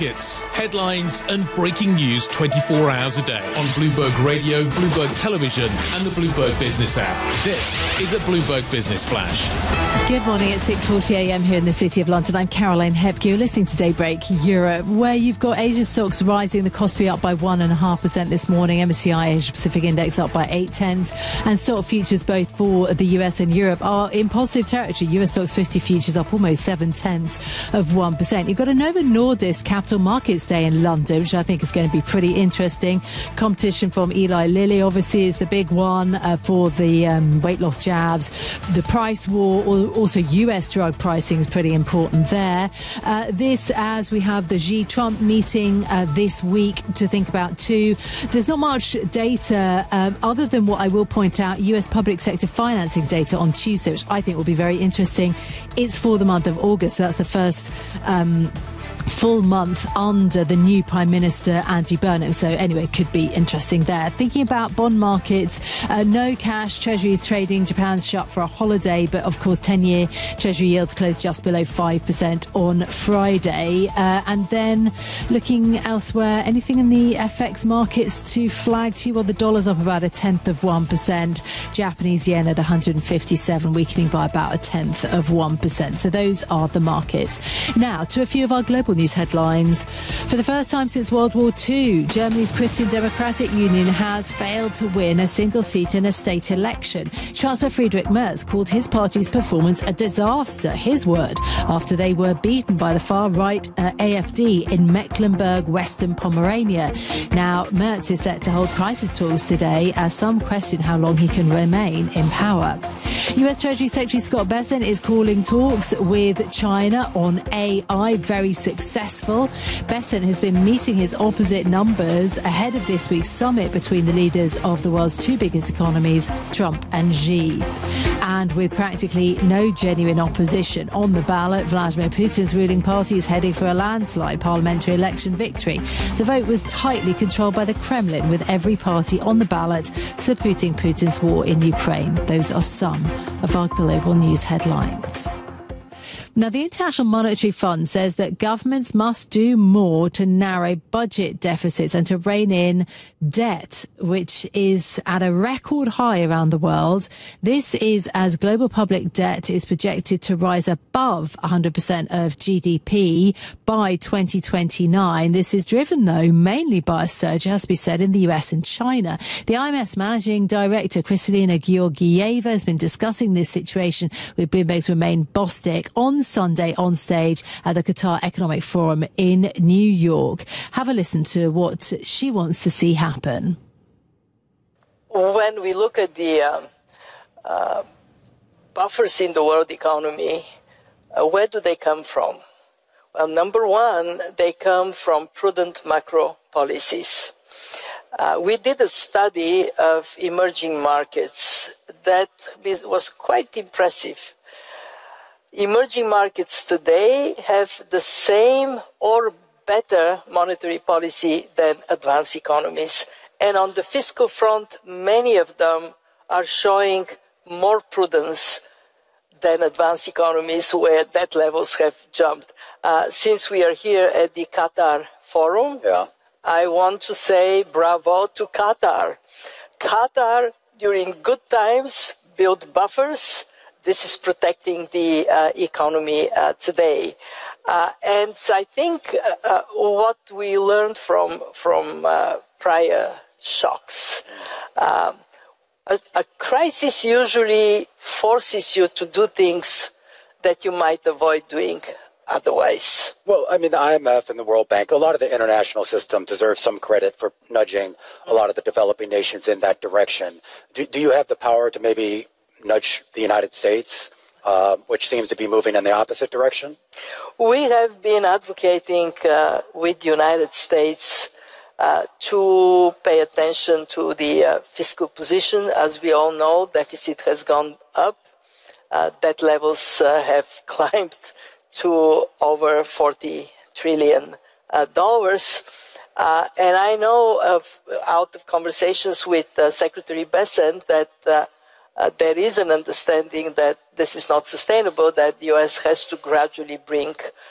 markets, headlines and breaking news 24 hours a day on Bloomberg Radio, Bloomberg Television and the Bloomberg Business app. This is a Bloomberg Business Flash. Good morning at 6:40 a.m. here in the City of London. I'm Caroline Hebke. You're listening to Daybreak Europe, where you've got Asia stocks rising. The Kospi up by 1.5% this morning. MSCI Asia Pacific Index up by 0.8. And stock futures both for the US and Europe are in positive territory. US stocks 50 futures up almost 0.7%. You've got a Novo Nordisk Capital Markets Day in London, which I think is going to be pretty interesting. Competition from Eli Lilly obviously is the big one for the weight loss jabs. The price war, also US drug pricing is pretty important there. This as we have the Xi-Trump meeting this week to think about too. There's not much data other than what I will point out, US public sector financing data on Tuesday, which I think will be very interesting. It's for the month of August, so that's the first full month under the new Prime Minister Andy Burnham. So anyway, could be interesting there. Thinking about bond markets, no cash, Treasuries trading, Japan's shut for a holiday, but of course 10-year Treasury yields closed just below 5% on Friday. And then looking elsewhere, anything in the FX markets to flag to you? Well, the dollar's up about 1/10%, Japanese yen at 157, weakening by about 1/10%. So those are the markets. Now to a few of our global news headlines. For the first time since World War II, Germany's Christian Democratic Union has failed to win a single seat in a state election. Chancellor Friedrich Merz called his party's performance a disaster, his word, after they were beaten by the far-right AfD in Mecklenburg, Western Pomerania. Now, Merz is set to hold crisis talks today as some question how long he can remain in power. US Treasury Secretary Scott Bessent is calling talks with China on AI very successful. Bessent has been meeting his opposite numbers ahead of this week's summit between the leaders of the world's two biggest economies, Trump and Xi. And with practically no genuine opposition on the ballot, Vladimir Putin's ruling party is heading for a landslide parliamentary election victory. The vote was tightly controlled by the Kremlin, with every party on the ballot supporting Putin's war in Ukraine. Those are some of our global news headlines. Now, the International Monetary Fund says that governments must do more to narrow budget deficits and to rein in debt, which is at a record high around the world. This is as global public debt is projected to rise above 100% of GDP by 2029. This is driven, though, mainly by a surge, it has to be said, in the US and China. The IMF's managing director, Kristalina Georgieva, has been discussing this situation with Bloomberg's Romain Bostic on Sunday on stage at the Qatar Economic Forum in New York. Have a listen to what she wants to see happen. When we look at the buffers in the world economy, where do they come from? Well, number one, they come from prudent macro policies. We did a study of emerging markets that was quite impressive. Emerging markets today have the same or better monetary policy than advanced economies. And on the fiscal front, many of them are showing more prudence than advanced economies where debt levels have jumped. Since we are here at the Qatar Forum, I want to say bravo to Qatar. Qatar, during good times, built buffers. This is protecting the economy today. And I think what we learned from prior shocks, a crisis usually forces you to do things that you might avoid doing otherwise. Well, I mean, the IMF and the World Bank, a lot of the international system deserves some credit for nudging a lot of the developing nations in that direction. Do you have the power to maybe nudge the United States, which seems to be moving in the opposite direction? We have been advocating with the United States to pay attention to the fiscal position. As we all know, deficit has gone up. Debt levels have climbed to over $40 trillion. And I know out of conversations with Secretary Bessent that there is an understanding that this is not sustainable, that the U.S. has to gradually bring